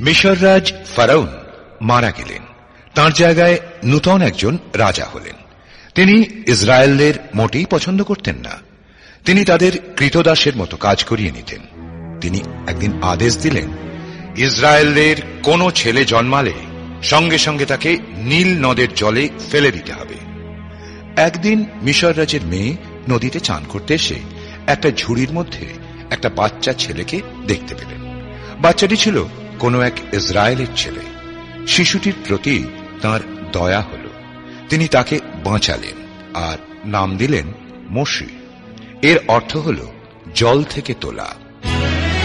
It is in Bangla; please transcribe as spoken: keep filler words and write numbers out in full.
মিশররাজ ফারাউন মারা গেলেন, তাঁর জায়গায় নূতন একজন রাজা হলেন। তিনি ইসরায়েলের মোটেই পছন্দ করতেন না। তিনি তাদের কৃতদাসের মতো কাজ করিয়ে নিতেন। তিনি একদিন আদেশ দিলেন, ইসরায়েলের কোন ছেলে জন্মালে সঙ্গে সঙ্গে তাকে নীল নদের জলে ফেলে দিতে হবে। একদিন মিশর রাজের মেয়ে নদীতে চান করতে এসে একটা ঝুড়ির মধ্যে একটা বাচ্চা ছেলেকে দেখতে পেলেন। বাচ্চাটি ছিল কোন এক ইসরায়েলের ছেলে। শিশুটির প্রতি তাঁর দয়া হল। তিনি তাকে বাঁচালেন আর নাম দিলেন মোশে। এর অর্থ হল জল থেকে তোলা।